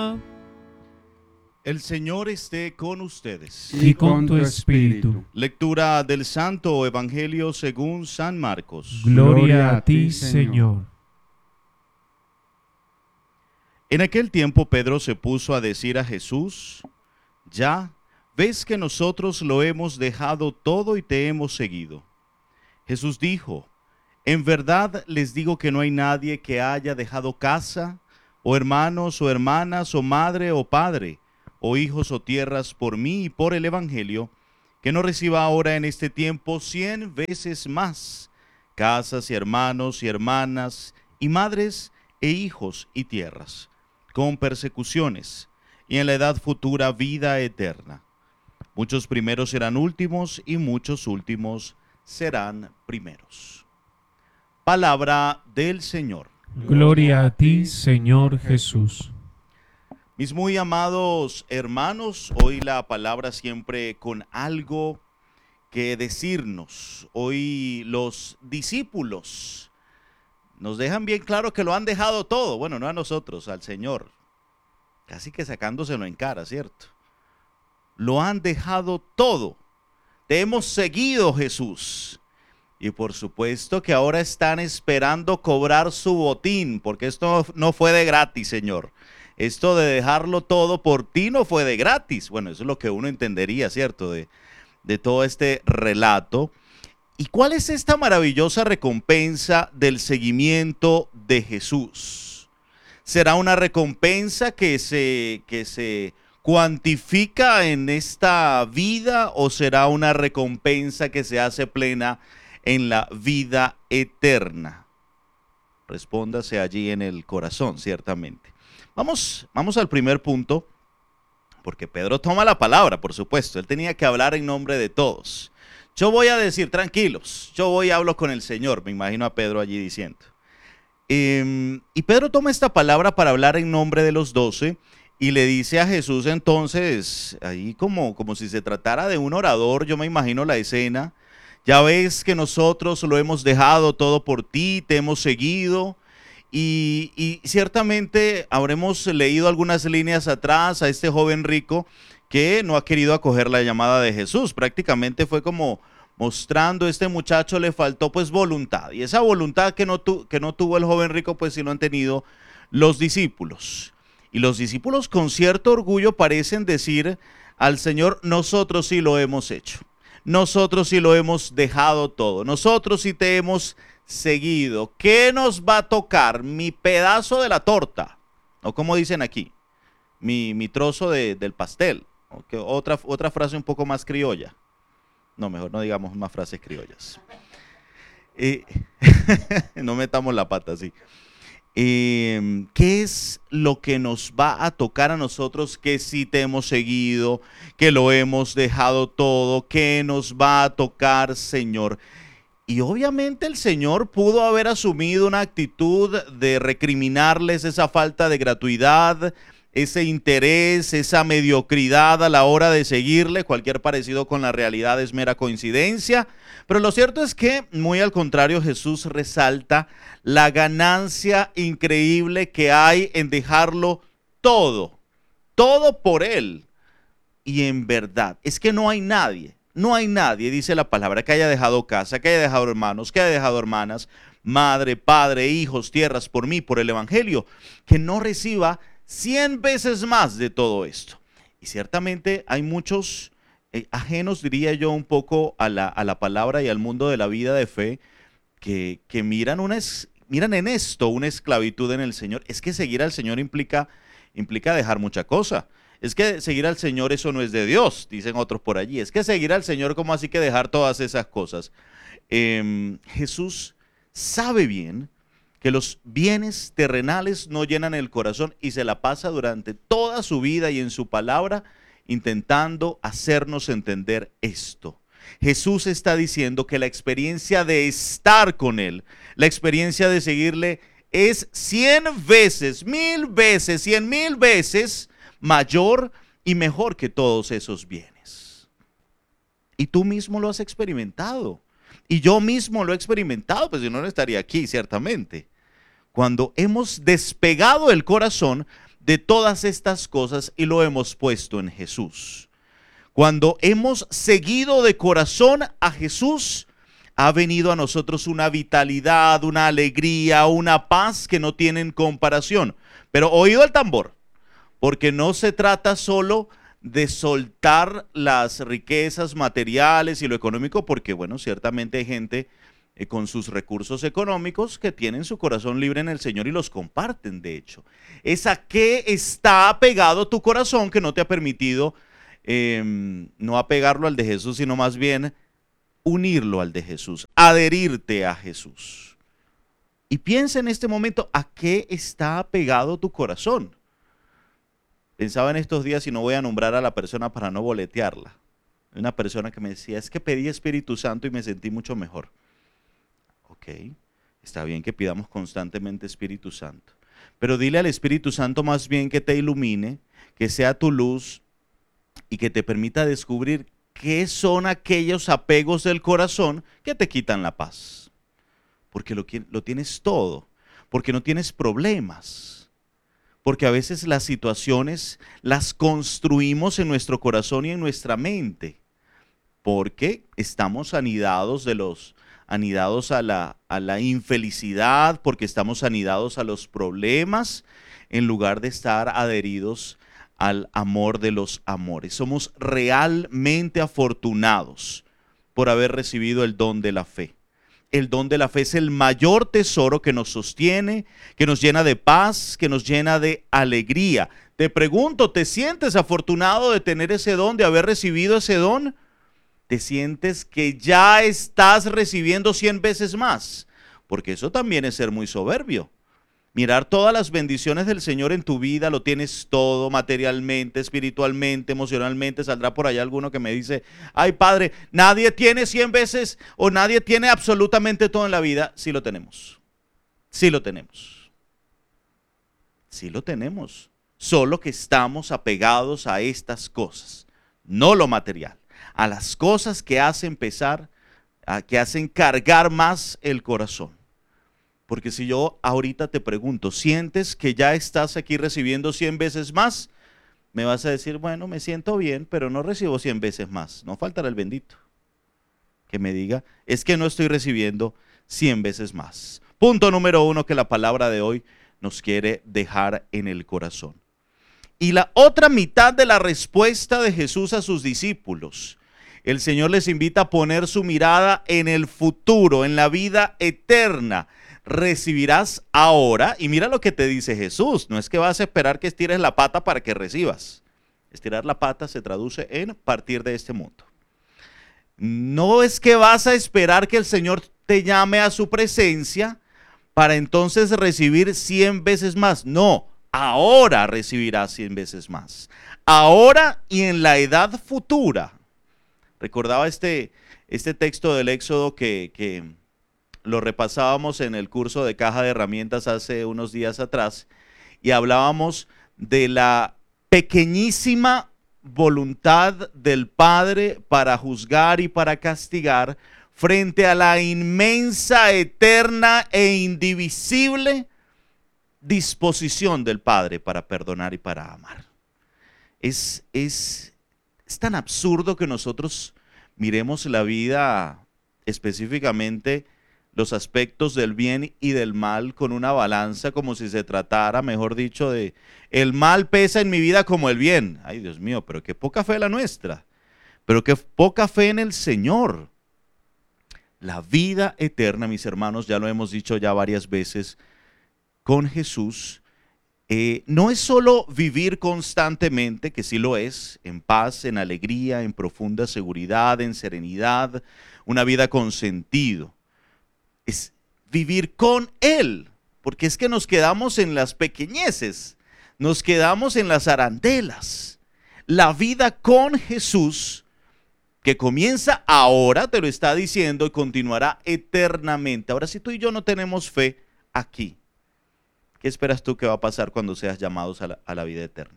El Señor esté con ustedes. Y con tu espíritu. Lectura del Santo Evangelio según San Marcos. Gloria a ti, Señor. En aquel tiempo Pedro se puso a decir a Jesús: Ya ves que nosotros lo hemos dejado todo y te hemos seguido. Jesús dijo: En verdad les digo que no hay nadie que haya dejado casa, o hermanos, o hermanas, o madre, o padre, o hijos, o tierras por mí y por el Evangelio, que no reciba ahora en este tiempo 100 veces más casas y hermanos y hermanas, y madres e hijos y tierras, con persecuciones, y en la edad futura vida eterna. Muchos primeros serán últimos, y muchos últimos serán primeros. Palabra del Señor. Gloria a ti, Señor Jesús. Mis muy amados hermanos, hoy la palabra siempre con algo que decirnos. Hoy los discípulos nos dejan bien claro que lo han dejado todo. Bueno, no a nosotros, al Señor. Casi que sacándoselo en cara, ¿cierto? Lo han dejado todo. Te hemos seguido, Jesús. Y por supuesto que ahora están esperando cobrar su botín, porque esto no fue de gratis, Señor. Esto de dejarlo todo por ti no fue de gratis. Bueno, eso es lo que uno entendería, ¿cierto? De todo este relato. ¿Y cuál es esta maravillosa recompensa del seguimiento de Jesús? ¿Será una recompensa que se cuantifica en esta vida o será una recompensa que se hace plena en la vida eterna? Respóndase allí en el corazón, ciertamente. Vamos al primer punto, porque Pedro toma la palabra, por supuesto. Él tenía que hablar en nombre de todos. Yo voy a decir, tranquilos, yo voy y hablo con el Señor, me imagino a Pedro allí diciendo. Y Pedro toma esta palabra para hablar en nombre de los 12 y le dice a Jesús entonces, ahí como si se tratara de un orador, yo me imagino la escena. Ya ves que nosotros lo hemos dejado todo por ti, te hemos seguido. Y ciertamente habremos leído algunas líneas atrás a este joven rico que no ha querido acoger la llamada de Jesús. Prácticamente fue como mostrando, este muchacho le faltó pues voluntad. Y esa voluntad que no tuvo el joven rico, pues sí lo han tenido los discípulos. Y los discípulos con cierto orgullo parecen decir al Señor: nosotros sí lo hemos hecho. Nosotros sí lo hemos dejado todo. Nosotros sí te hemos seguido. ¿Qué nos va a tocar? Mi pedazo de la torta. O como dicen aquí, mi trozo del pastel. ¿Okay? Otra frase un poco más criolla. No, mejor no digamos más frases criollas. No metamos la pata así. ¿Qué es lo que nos va a tocar a nosotros que sí te hemos seguido, que lo hemos dejado todo? ¿Qué nos va a tocar, Señor? Y obviamente el Señor pudo haber asumido una actitud de recriminarles esa falta de gratuidad, ese interés, esa mediocridad a la hora de seguirle. Cualquier parecido con la realidad es mera coincidencia. Pero lo cierto es que, muy al contrario, Jesús resalta la ganancia increíble que hay en dejarlo todo por Él. Y en verdad, es que no hay nadie, dice la palabra, que haya dejado casa, que haya dejado hermanos, que haya dejado hermanas, madre, padre, hijos, tierras por mí, por el Evangelio, que no reciba 100 veces más de todo esto. Y ciertamente hay muchos ajenos, diría yo, un poco a la palabra y al mundo de la vida de fe, que miran en esto una esclavitud en el Señor. Es que seguir al Señor implica dejar mucha cosa. Es que seguir al Señor, eso no es de Dios, dicen otros por allí. Es que seguir al Señor, ¿cómo así que dejar todas esas cosas? Jesús sabe bien que los bienes terrenales no llenan el corazón y se la pasa durante toda su vida y en su palabra intentando hacernos entender esto. Jesús está diciendo que la experiencia de estar con Él, la experiencia de seguirle, es 100 veces, 1000 veces, 100,000 veces mayor y mejor que todos esos bienes. Y tú mismo lo has experimentado. Y yo mismo lo he experimentado, pues si no, no estaría aquí, ciertamente. Cuando hemos despegado el corazón de todas estas cosas y lo hemos puesto en Jesús. Cuando hemos seguido de corazón a Jesús, ha venido a nosotros una vitalidad, una alegría, una paz que no tienen comparación. Pero oído el tambor, porque no se trata solo de soltar las riquezas materiales y lo económico, porque bueno, ciertamente hay gente con sus recursos económicos que tienen su corazón libre en el Señor y los comparten, de hecho. Es a qué está apegado tu corazón que no te ha permitido no apegarlo al de Jesús, sino más bien unirlo al de Jesús, adherirte a Jesús. Y piensa en este momento, ¿a qué está apegado tu corazón? Pensaba en estos días y no voy a nombrar a la persona para no boletearla. Una persona que me decía, es que pedí Espíritu Santo y me sentí mucho mejor. Ok, está bien que pidamos constantemente Espíritu Santo, pero dile al Espíritu Santo más bien que te ilumine, que sea tu luz y que te permita descubrir qué son aquellos apegos del corazón que te quitan la paz. Porque lo tienes todo, porque no tienes problemas, porque a veces las situaciones las construimos en nuestro corazón y en nuestra mente, porque estamos anidados a la infelicidad, porque estamos anidados a los problemas, en lugar de estar adheridos al amor de los amores. Somos realmente afortunados por haber recibido el don de la fe. El don de la fe es el mayor tesoro que nos sostiene, que nos llena de paz, que nos llena de alegría. Te pregunto, ¿te sientes afortunado de tener ese don, de haber recibido ese don? ¿Te sientes que ya estás recibiendo 100 veces más? Porque eso también es ser muy soberbio. Mirar todas las bendiciones del Señor en tu vida, lo tienes todo materialmente, espiritualmente, emocionalmente. Saldrá por allá alguno que me dice, ay padre, nadie tiene 100 veces o nadie tiene absolutamente todo en la vida. Sí lo tenemos, sí lo tenemos, sí lo tenemos. Solo que estamos apegados a estas cosas, no lo material, a las cosas que hacen pesar, que hacen cargar más el corazón. Porque si yo ahorita te pregunto, ¿sientes que ya estás aquí recibiendo 100 veces más? Me vas a decir, bueno, me siento bien, pero no recibo 100 veces más. No faltará el bendito que me diga, es que no estoy recibiendo 100 veces más. Punto número 1 que la palabra de hoy nos quiere dejar en el corazón. Y la otra mitad de la respuesta de Jesús a sus discípulos. El Señor les invita a poner su mirada en el futuro, en la vida eterna. Recibirás ahora, y mira lo que te dice Jesús, no es que vas a esperar que estires la pata para que recibas. Estirar la pata se traduce en partir de este mundo. No es que vas a esperar que el Señor te llame a su presencia para entonces recibir 100 veces más. No, ahora recibirás 100 veces más. Ahora y en la edad futura. Recordaba este texto del Éxodo que lo repasábamos en el curso de Caja de Herramientas hace unos días atrás y hablábamos de la pequeñísima voluntad del Padre para juzgar y para castigar frente a la inmensa, eterna e indivisible disposición del Padre para perdonar y para amar. Es tan absurdo que nosotros miremos la vida, específicamente los aspectos del bien y del mal, con una balanza como si se tratara, mejor dicho, de el mal pesa en mi vida como el bien. Ay, Dios mío, pero qué poca fe la nuestra, pero qué poca fe en el Señor. La vida eterna, mis hermanos, ya lo hemos dicho ya varias veces, con Jesús, no es solo vivir constantemente, que sí lo es, en paz, en alegría, en profunda seguridad, en serenidad, una vida con sentido. Es vivir con Él, porque es que nos quedamos en las pequeñeces, nos quedamos en las arandelas. La vida con Jesús, que comienza ahora, te lo está diciendo, y continuará eternamente. Ahora, si tú y yo no tenemos fe aquí, ¿qué esperas tú que va a pasar cuando seas llamados a la vida eterna?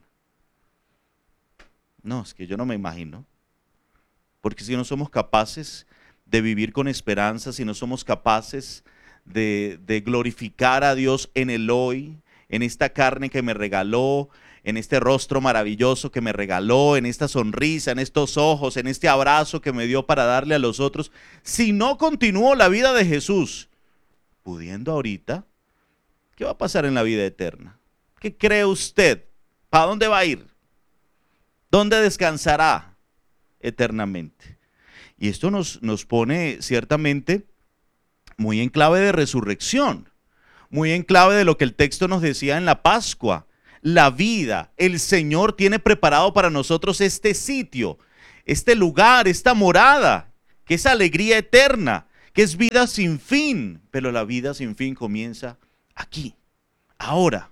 No, es que yo no me imagino. Porque si no somos capaces de vivir con esperanza, si no somos capaces de glorificar a Dios en el hoy, en esta carne que me regaló, en este rostro maravilloso que me regaló, en esta sonrisa, en estos ojos, en este abrazo que me dio para darle a los otros, si no continúo la vida de Jesús, pudiendo ahorita, ¿qué va a pasar en la vida eterna? ¿Qué cree usted? ¿Para dónde va a ir? ¿Dónde descansará eternamente? Y esto nos pone ciertamente muy en clave de resurrección, muy en clave de lo que el texto nos decía en la Pascua. La vida, el Señor tiene preparado para nosotros este sitio, este lugar, esta morada, que es alegría eterna, que es vida sin fin, pero la vida sin fin comienza aquí, ahora,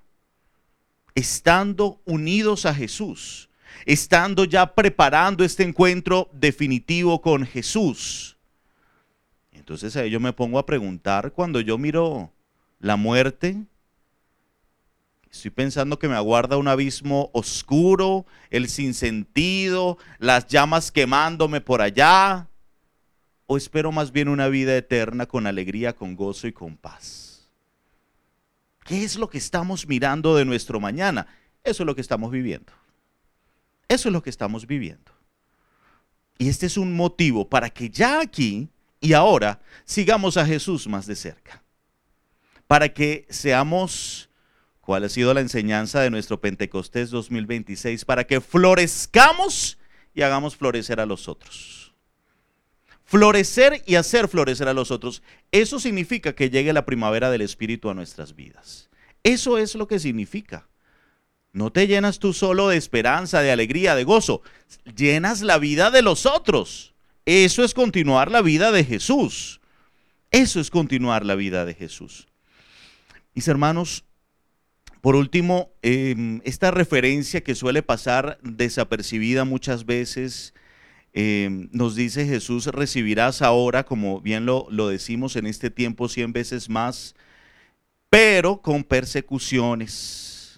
estando unidos a Jesús, estando ya preparando este encuentro definitivo con Jesús. Entonces ahí yo me pongo a preguntar, cuando yo miro la muerte, estoy pensando que me aguarda un abismo oscuro, el sinsentido, las llamas quemándome por allá, o espero más bien una vida eterna con alegría, con gozo y con paz. ¿Qué es lo que estamos mirando de nuestro mañana? Eso es lo que estamos viviendo. Eso es lo que estamos viviendo. Y este es un motivo para que ya aquí y ahora sigamos a Jesús más de cerca. Para que seamos, ¿cuál ha sido la enseñanza de nuestro Pentecostés 2026? Para que florezcamos y hagamos florecer a los otros. Florecer y hacer florecer a los otros. Eso significa que llegue la primavera del Espíritu a nuestras vidas. Eso es lo que significa. No te llenas tú solo de esperanza, de alegría, de gozo. Llenas la vida de los otros. Eso es continuar la vida de Jesús. Eso es continuar la vida de Jesús. Mis hermanos, por último, esta referencia que suele pasar desapercibida muchas veces, nos dice Jesús: recibirás ahora, como bien lo decimos en este tiempo, 100 veces más, pero con persecuciones,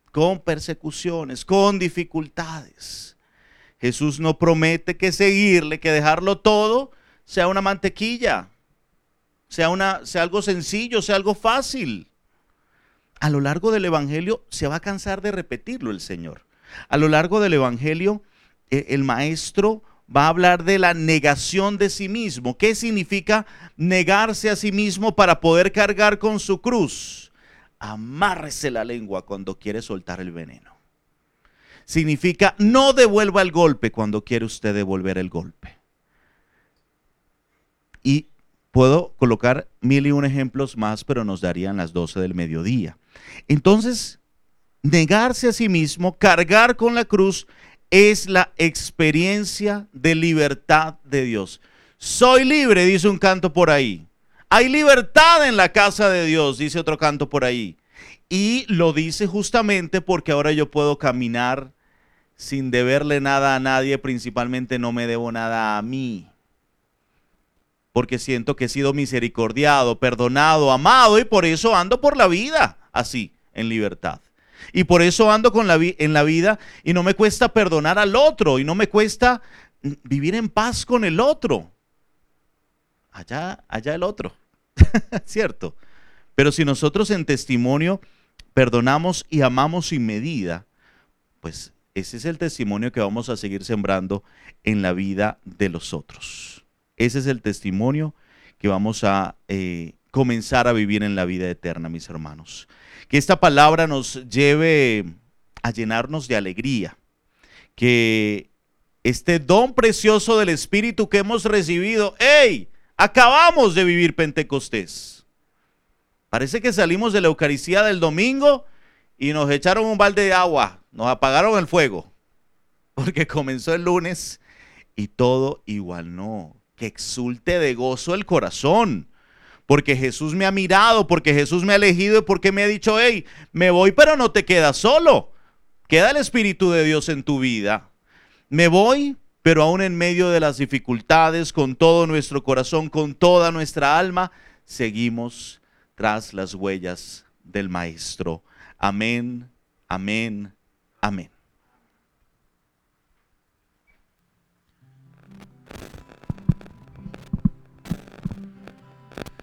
con dificultades. Jesús no promete que seguirle, que dejarlo todo sea una mantequilla, sea algo sencillo, sea algo fácil. A lo largo del Evangelio se va a cansar de repetirlo el Señor. A lo largo del Evangelio el Maestro va a hablar de la negación de sí mismo. ¿Qué significa negarse a sí mismo para poder cargar con su cruz? Amárrese la lengua cuando quiere soltar el veneno. Significa no devuelva el golpe cuando quiere usted devolver el golpe. Y puedo colocar 1001 ejemplos más, pero nos darían las 12 del mediodía. Entonces, negarse a sí mismo, cargar con la cruz, es la experiencia de libertad de Dios. Soy libre, dice un canto por ahí. Hay libertad en la casa de Dios, dice otro canto por ahí. Y lo dice justamente porque ahora yo puedo caminar sin deberle nada a nadie, principalmente no me debo nada a mí. Porque siento que he sido misericordiado, perdonado, amado, y por eso ando por la vida así, en libertad. Y por eso ando en la vida y no me cuesta perdonar al otro y no me cuesta vivir en paz con el otro. Allá el otro, ¿cierto? Pero si nosotros en testimonio perdonamos y amamos sin medida, pues ese es el testimonio que vamos a seguir sembrando en la vida de los otros. Ese es el testimonio que vamos a comenzar a vivir en la vida eterna, mis hermanos. Que esta palabra nos lleve a llenarnos de alegría. Que este don precioso del Espíritu que hemos recibido, ¡hey! Acabamos de vivir Pentecostés. Parece que salimos de la Eucaristía del domingo y nos echaron un balde de agua, nos apagaron el fuego, porque comenzó el lunes y todo igual no. Que exulte de gozo el corazón, porque Jesús me ha mirado, porque Jesús me ha elegido y porque me ha dicho: hey, me voy, pero no te quedas solo, queda el Espíritu de Dios en tu vida. Me voy, pero aún en medio de las dificultades, con todo nuestro corazón, con toda nuestra alma, seguimos tras las huellas del Maestro. Amén, amén, amén.